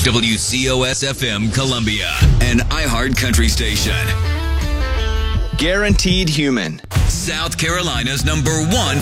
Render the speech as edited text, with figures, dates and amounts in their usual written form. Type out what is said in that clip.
WCOS-FM Columbia, an iHeart country station. Guaranteed Human. South Carolina's #1